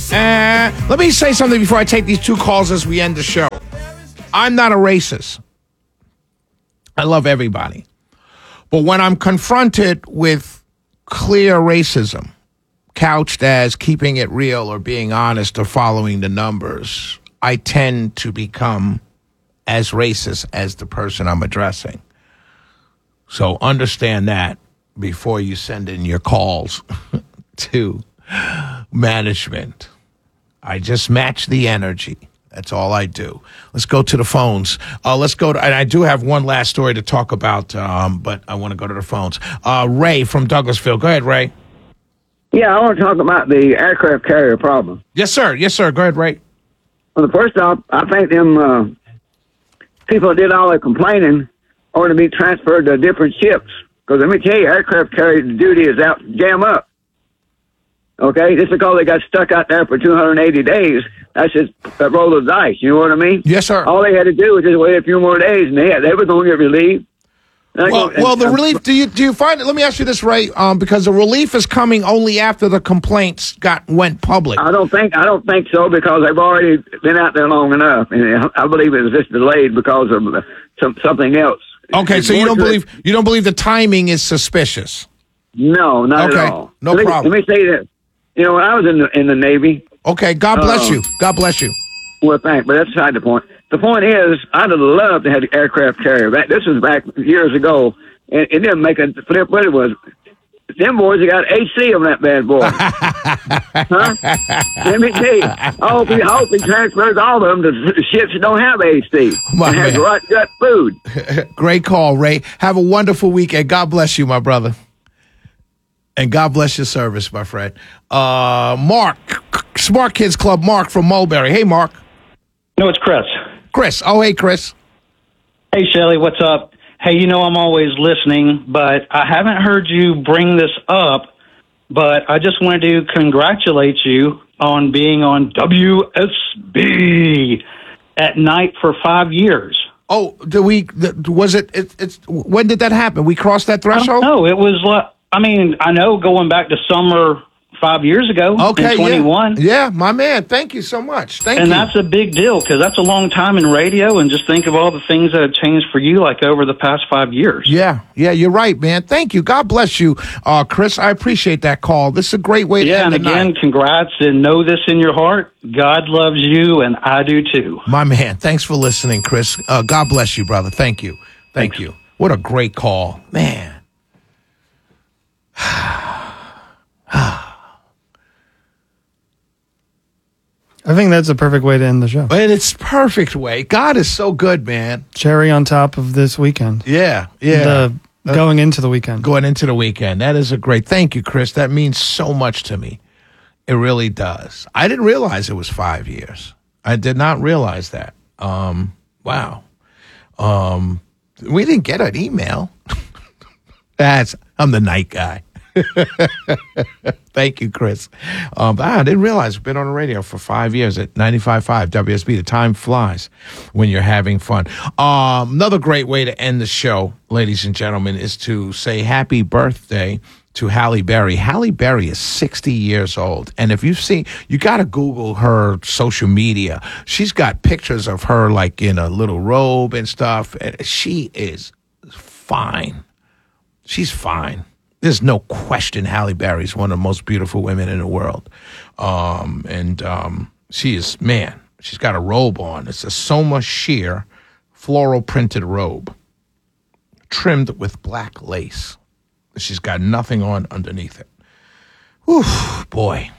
Let me say something before I take these two calls as we end the show. I'm not a racist. I love everybody. But when I'm confronted with clear racism, couched as keeping it real or being honest or following the numbers, I tend to become as racist as the person I'm addressing. So understand that before you send in your calls to management. I just match the energy. That's all I do. Let's go to the phones. Let's go to, and I do have one last story to talk about, but I want to go to the phones. Ray from Douglasville. Go ahead, Ray. Yeah, I want to talk about the aircraft carrier problem. Yes, sir. Yes, sir. Go ahead, Ray. Well, first off, I think them people that did all their complaining ought to be transferred to different ships. Because let me tell you, aircraft carrier duty is out to jam up. Okay? Just because they got stuck out there for 280 days, that's just a roll of dice. You know what I mean? Yes, sir. All they had to do was just wait a few more days, and they were going to get relieved. Well, the relief. Do you find it? Let me ask you this, Ray, because the relief is coming only after the complaints went public. I don't think so, because they've already been out there long enough, and I believe it was just delayed because of something else. Okay, so you don't believe the timing is suspicious? No, not at all. No problem. Let me say this. You know, when I was in the Navy. Okay, God bless you. God bless you. Well, thanks, but that's beside the point. The point is, I'd have loved to have the aircraft carrier. This was back years ago, and it didn't make a flip what it was. Them boys have got AC on that bad boy. Huh? Let me tell you, I hope he transfers all of them to ships that don't have AC and have right gut food. Great call, Ray. Have a wonderful weekend. God bless you, my brother. And God bless your service, my friend. Mark, Smart Kids Club, Mark from Mulberry. Hey, Mark. No, it's Chris. Chris. Oh, hey, Chris. Hey, Shelly, what's up? Hey, you know I'm always listening, but I haven't heard you bring this up, but I just wanted to congratulate you on being on WSB at night for 5 years. Oh, when did that happen? We crossed that threshold? No, it was I know going back to summer 5 years ago, in 21. Yeah, my man. Thank you so much. Thank you. And that's a big deal, because that's a long time in radio, and just think of all the things that have changed for you, like over the past 5 years. Yeah, you're right, man. Thank you. God bless you, Chris. I appreciate that call. This is a great way to end the night. Yeah, and again, congrats, and know this in your heart. God loves you, and I do too. My man. Thanks for listening, Chris. God bless you, brother. Thank you. Thank you. What a great call. Man. I think that's a perfect way to end the show. And it's perfect way. God is so good, man. Cherry on top of this weekend. Yeah. Going into the weekend. Going into the weekend. That is a great. Thank you, Chris. That means so much to me. It really does. I didn't realize it was 5 years. I did not realize that. Wow. We didn't get an email. I'm the night guy. Thank you, Chris. I didn't realize we've been on the radio for 5 years at 95.5 WSB. The time flies when you're having fun. Another great way to end the show, ladies and gentlemen, is to say happy birthday to Halle Berry. Halle Berry is 60 years old. And if you've seen, you got to Google her social media. She's got pictures of her like in a little robe and stuff. And she is fine. She's fine. There's no question Halle Berry is one of the most beautiful women in the world. She is, man, she's got a robe on. It's a Soma sheer floral printed robe trimmed with black lace. She's got nothing on underneath it. Whew, boy.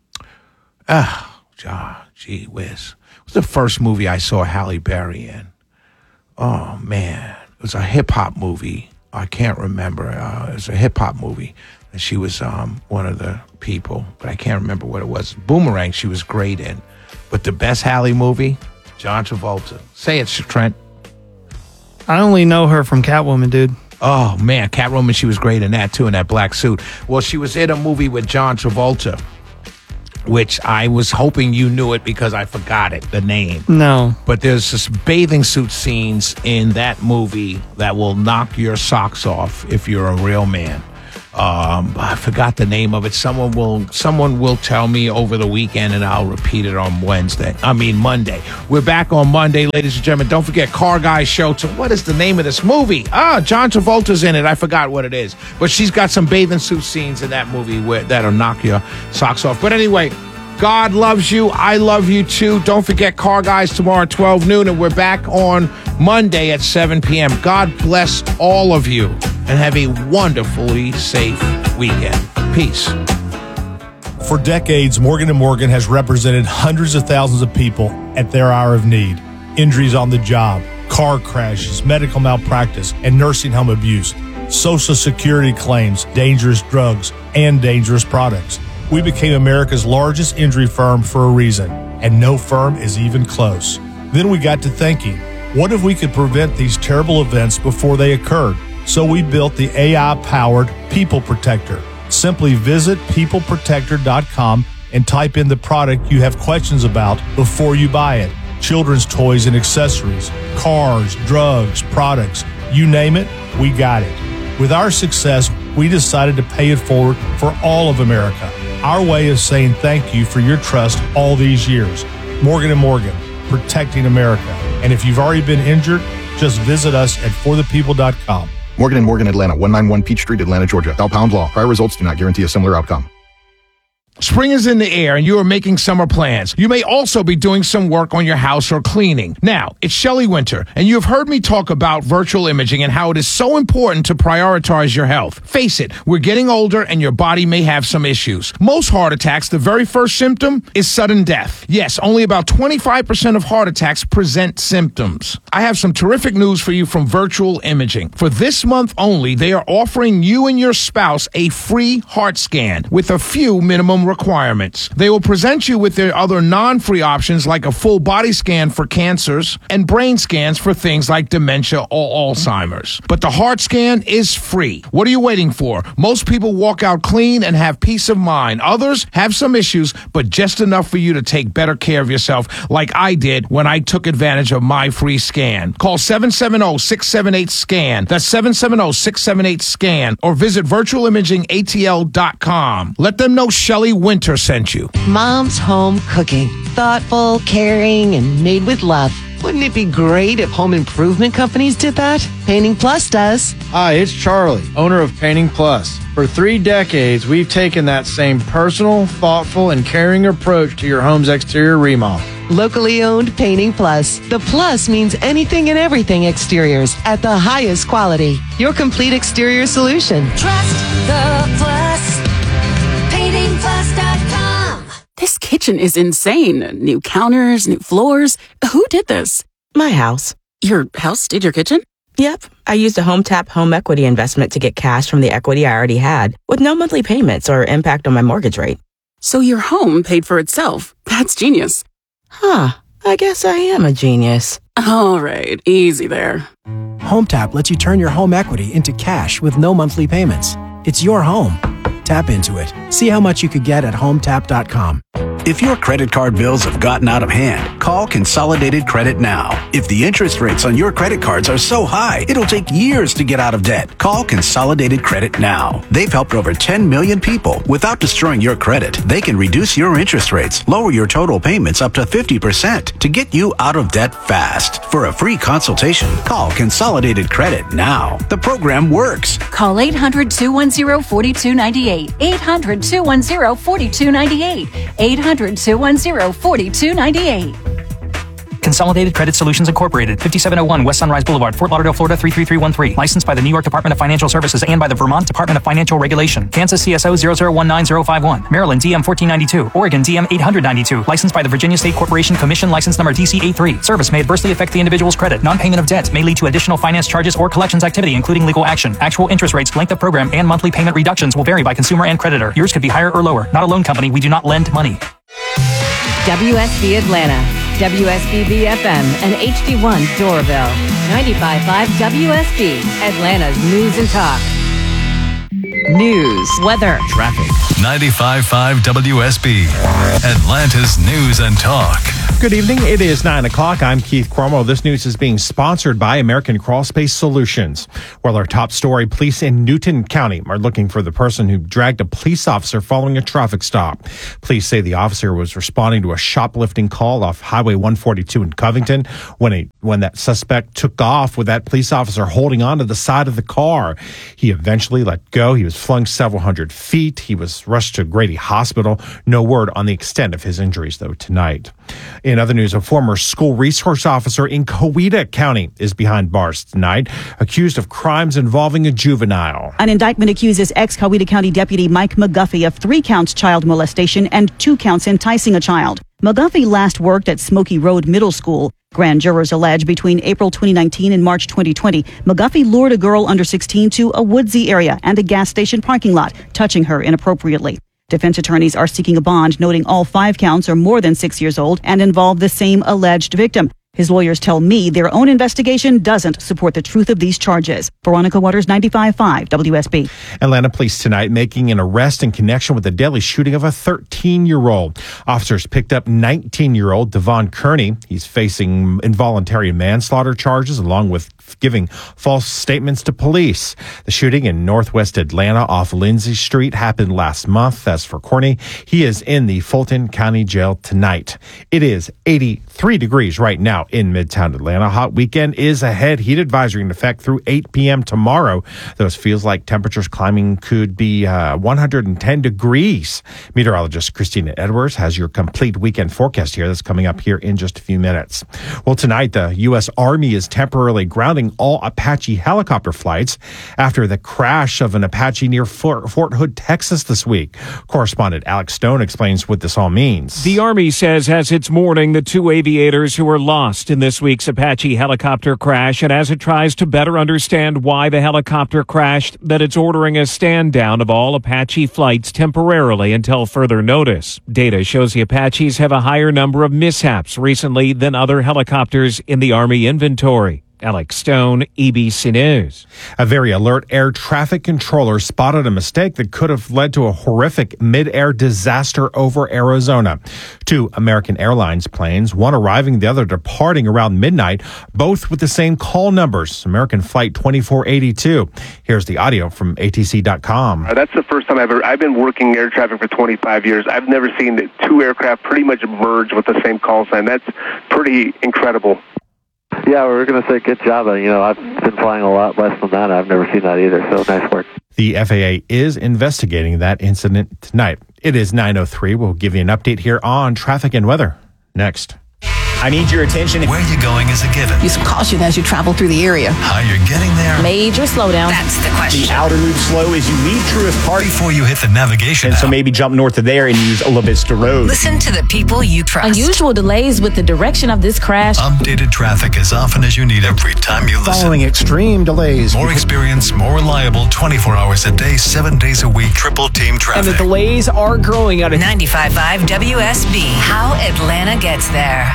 Gee whiz. It was the first movie I saw Halle Berry in. Oh, man. It was a hip-hop movie. I can't remember. It was a hip-hop movie. And she was one of the people, but I can't remember what it was. Boomerang, she was great in. But the best Halle movie, John Travolta. Say it, Trent. I only know her from Catwoman, dude. Oh, man, Catwoman, she was great in that, too, in that black suit. Well, she was in a movie with John Travolta, which I was hoping you knew it because I forgot it, the name. No. But there's this bathing suit scenes in that movie that will knock your socks off if you're a real man. I forgot the name of it. Someone will tell me over the weekend, and I'll repeat it on Monday. We're back on Monday, ladies and gentlemen. Don't forget Car Guy Show. What is the name of this movie? John Travolta's in it. I forgot what it is. But she's got some bathing suit scenes in that movie that'll knock your socks off. But anyway, God loves you. I love you too. Don't forget Car Guys tomorrow at 12 noon, and we're back on Monday at 7 p.m. God bless all of you, and have a wonderfully safe weekend. Peace. For decades, Morgan & Morgan has represented hundreds of thousands of people at their hour of need. Injuries on the job, car crashes, medical malpractice, and nursing home abuse, Social Security claims, dangerous drugs, and dangerous products. We became America's largest injury firm for a reason, and no firm is even close. Then we got to thinking, what if we could prevent these terrible events before they occurred? So we built the AI-powered People Protector. Simply visit peopleprotector.com and type in the product you have questions about before you buy it. Children's toys and accessories, cars, drugs, products, you name it, we got it. With our success, we decided to pay it forward for all of America. Our way of saying thank you for your trust all these years. Morgan & Morgan, protecting America. And if you've already been injured, just visit us at forthepeople.com. Morgan & Morgan, Atlanta, 191 Peach Street, Atlanta, Georgia. Bell Pound Law. Prior results do not guarantee a similar outcome. Spring is in the air and you are making summer plans. You may also be doing some work on your house or cleaning. Now, it's Shelley Winter, and you have heard me talk about virtual imaging and how it is so important to prioritize your health. Face it, we're getting older and your body may have some issues. Most heart attacks, the very first symptom is sudden death. Yes, only about 25% of heart attacks present symptoms. I have some terrific news for you from Virtual Imaging. For this month only, they are offering you and your spouse a free heart scan with a few minimum requirements. They will present you with their other non-free options like a full body scan for cancers and brain scans for things like dementia or Alzheimer's. But the heart scan is free. What are you waiting for? Most people walk out clean and have peace of mind. Others have some issues, but just enough for you to take better care of yourself like I did when I took advantage of my free scan. Call 770-678-SCAN. That's 770-678-SCAN, or visit virtualimagingatl.com. Let them know Shelley Winter sent you. Mom's home cooking. Thoughtful, caring, and made with love. Wouldn't it be great if home improvement companies did that? Painting Plus does. Hi, it's Charlie, owner of Painting Plus. For 3 decades, we've taken that same personal, thoughtful, and caring approach to your home's exterior remodel. Locally owned Painting Plus. The plus means anything and everything exteriors at the highest quality. Your complete exterior solution. Trust the Plus. PaintingPlus.com. This kitchen is insane. New counters, new floors. Who did this? My house. Your house did your kitchen? Yep. I used a HomeTap home equity investment to get cash from the equity I already had, with no monthly payments or impact on my mortgage rate. So your home paid for itself. That's genius. Huh. I guess I am a genius. All right. Easy there. HomeTap lets you turn your home equity into cash with no monthly payments. It's your home. Tap into it. See how much you could get at HomeTap.com. If your credit card bills have gotten out of hand, call Consolidated Credit now. If the interest rates on your credit cards are so high, it'll take years to get out of debt. Call Consolidated Credit now. They've helped over 10 million people. Without destroying your credit, they can reduce your interest rates, lower your total payments up to 50% to get you out of debt fast. For a free consultation, call Consolidated Credit now. The program works. Call 800-210-4298. 800-210-4298. 800-210-4298. Consolidated Credit Solutions Incorporated, 5701 West Sunrise Boulevard, Fort Lauderdale, Florida 33313. Licensed by the New York Department of Financial Services and by the Vermont Department of Financial Regulation. Kansas CSO 0019051. Maryland DM 1492. Oregon DM 892. Licensed by the Virginia State Corporation Commission License Number DC83. Service may adversely affect the individual's credit. Non-payment of debt may lead to additional finance charges or collections activity, including legal action. Actual interest rates, length of program, and monthly payment reductions will vary by consumer and creditor. Yours could be higher or lower. Not a loan company. We do not lend money. WSB Atlanta, WSB BFM, and HD1 Doraville. 95.5 WSB, Atlanta's News and Talk. news, weather, traffic. 95.5 WSB, Atlanta's News and Talk. Good evening. It is 9 o'clock. I'm Keith Cuomo. This news is being sponsored by American Crawl Space Solutions. Well, our top story, police in Newton County are looking for the person who dragged a police officer following a traffic stop. Police say the officer was responding to a shoplifting call off Highway 142 in Covington when that suspect took off with that police officer holding on to the side of the car. He eventually let go. He was flung several hundred feet. He was rushed to Grady Hospital. No word on the extent of his injuries, though, tonight. In other news, a former school resource officer in Coweta County is behind bars tonight, accused of crimes involving a juvenile. An indictment accuses ex-Coweta County Deputy Mike McGuffey of 3 counts child molestation and 2 counts enticing a child. McGuffey last worked at Smoky Road Middle School. Grand jurors allege between April 2019 and March 2020, McGuffey lured a girl under 16 to a woodsy area and a gas station parking lot, touching her inappropriately. Defense attorneys are seeking a bond, noting all 5 counts are more than 6 years old and involve the same alleged victim. His lawyers tell me their own investigation doesn't support the truth of these charges. Veronica Waters, 95.5 WSB. Atlanta police tonight making an arrest in connection with the deadly shooting of a 13-year-old. Officers picked up 19-year-old Devon Kearney. He's facing involuntary manslaughter charges along with giving false statements to police. The shooting in northwest Atlanta off Lindsay Street happened last month. As for Kearney, he is in the Fulton County Jail tonight. It is 83 degrees right now in Midtown Atlanta. Hot weekend is ahead. Heat advisory in effect through 8 p.m. tomorrow. Those feels like temperatures climbing could be 110 degrees. Meteorologist Christina Edwards has your complete weekend forecast here. That's coming up here in just a few minutes. Well, tonight, the U.S. Army is temporarily grounding all Apache helicopter flights after the crash of an Apache near Fort Hood, Texas this week. Correspondent Alex Stone explains what this all means. The Army says as it's mourning the 2 aviators who were lost in this week's Apache helicopter crash, and as it tries to better understand why the helicopter crashed, that it's ordering a stand down of all Apache flights temporarily until further notice. Data shows the Apaches have a higher number of mishaps recently than other helicopters in the Army inventory. Alex Stone, EBC News. A very alert air traffic controller spotted a mistake that could have led to a horrific mid-air disaster over Arizona. 2 American Airlines planes, one arriving, the other departing around midnight, both with the same call numbers. American Flight 2482. Here's the audio from ATC.com. That's the first time I've been working air traffic for 25 years. I've never seen 2 aircraft pretty much merge with the same call sign. That's pretty incredible. Yeah, we were going to say good job. I've been flying a lot less than that. I've never seen that either, so nice work. The FAA is investigating that incident tonight. It is 9:03. We'll give you an update here on traffic and weather next. I need your attention. Where you're going is a given. Use caution as you travel through the area. How you're getting there. Major slowdown. That's the question. The outer loop slow as you leave Truist Park. Before you hit the navigation And so maybe jump north of there and use La Vista Road. Listen to the people you trust. Unusual delays with the direction of this crash. Updated traffic as often as you need every time you listen. Following extreme delays. More experience, more reliable, 24 hours a day, 7 days a week, triple team traffic. And the delays are growing out of 95.5 WSB. How Atlanta gets there.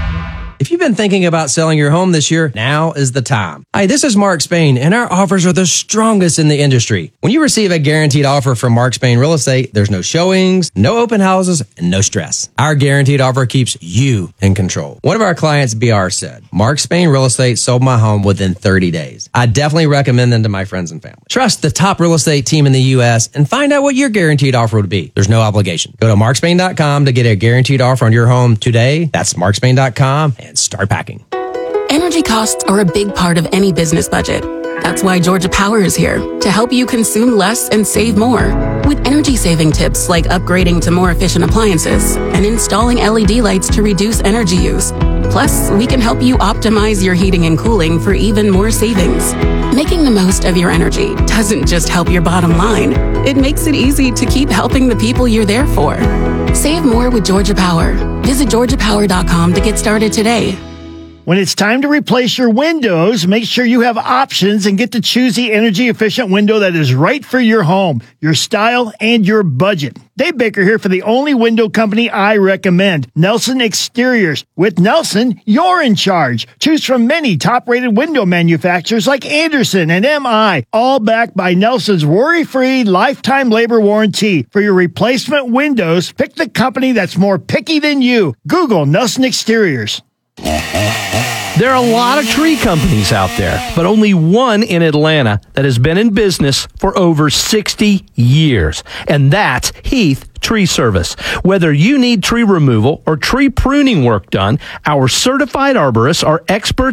If you've been thinking about selling your home this year, now is the time. Hi, this is Mark Spain, and our offers are the strongest in the industry. When you receive a guaranteed offer from Mark Spain Real Estate, there's no showings, no open houses, and no stress. Our guaranteed offer keeps you in control. One of our clients, BR, said, Mark Spain Real Estate sold my home within 30 days. I definitely recommend them to my friends and family. Trust the top real estate team in the U.S. and find out what your guaranteed offer would be. There's no obligation. Go to markspain.com to get a guaranteed offer on your home today. That's markspain.com and start packing. Energy costs are a big part of any business budget. That's why Georgia Power is here to help you consume less and save more. With energy-saving tips like upgrading to more efficient appliances and installing LED lights to reduce energy use. Plus, we can help you optimize your heating and cooling for even more savings. Making the most of your energy doesn't just help your bottom line. It makes it easy to keep helping the people you're there for. Save more with Georgia Power. Visit georgiapower.com to get started today. When it's time to replace your windows, make sure you have options and get to choose the energy-efficient window that is right for your home, your style, and your budget. Dave Baker here for the only window company I recommend, Nelson Exteriors. With Nelson, you're in charge. Choose from many top-rated window manufacturers like Anderson and MI, all backed by Nelson's worry-free lifetime labor warranty. For your replacement windows, pick the company that's more picky than you. Google Nelson Exteriors. There are a lot of tree companies out there, but only one in Atlanta that has been in business for over 60 years, and that's Heath Tree Service. Whether you need tree removal or tree pruning work done, our certified arborists are experts